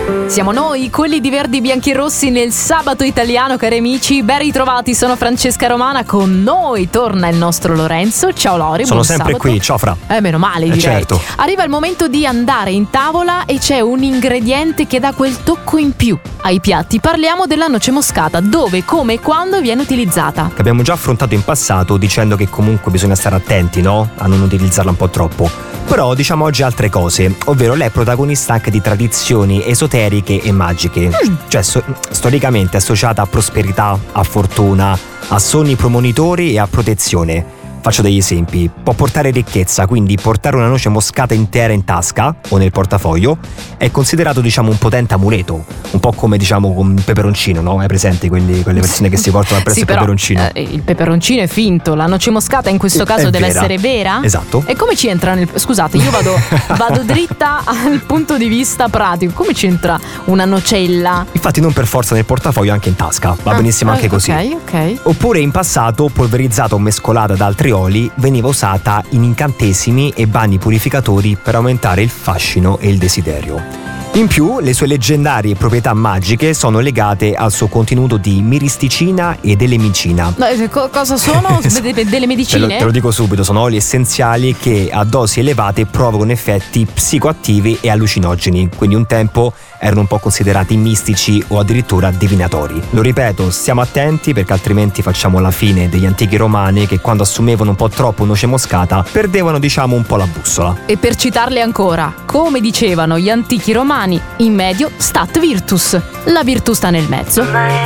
Siamo noi, quelli di Verdi, Bianchi e Rossi nel sabato italiano, cari amici. Ben ritrovati, sono Francesca Romana, con noi torna il nostro Lorenzo. Ciao Lori, sono buon sempre sabato. qui, ciao Fra. Meno male, direi. Certo. Arriva il momento di andare in tavola e c'è un ingrediente che dà quel tocco in più ai piatti. Parliamo della noce moscata, dove, come e quando viene utilizzata. Che abbiamo già affrontato in passato dicendo che comunque bisogna stare attenti, no? A non utilizzarla un po' troppo. Però diciamo oggi altre cose, ovvero lei è protagonista anche di tradizioni esoteriche e magiche. Cioè storicamente associata a prosperità, a fortuna, a sogni premonitori e a protezione. Faccio degli esempi. Può portare ricchezza, quindi portare una noce moscata intera in tasca o nel portafoglio è considerato, diciamo, un potente amuleto, un po' come, diciamo, un peperoncino, no? Hai presente quelle persone che si portano appresso il peperoncino? Il peperoncino è finto, la noce moscata in questo caso deve essere vera? Esatto. E come ci entra Scusate, io vado dritta al punto di vista pratico. Come c'entra una nocella? Infatti non per forza nel portafoglio, anche in tasca, va benissimo anche così. Ok. Oppure in passato, polverizzata o mescolata ad altri oli, veniva usata in incantesimi e bagni purificatori per aumentare il fascino e il desiderio. In più, le sue leggendarie proprietà magiche sono legate al suo contenuto di miristicina ed elemicina. Cosa sono? Delle medicine? Te lo dico subito, sono oli essenziali che a dosi elevate provocano effetti psicoattivi e allucinogeni, quindi un tempo erano un po' considerati mistici o addirittura divinatori. Lo ripeto, stiamo attenti perché altrimenti facciamo la fine degli antichi romani che quando assumevano un po' troppo noce moscata perdevano, diciamo, un po' la bussola. E per citarle ancora, come dicevano gli antichi romani, in medio stat virtus. La virtù sta nel mezzo.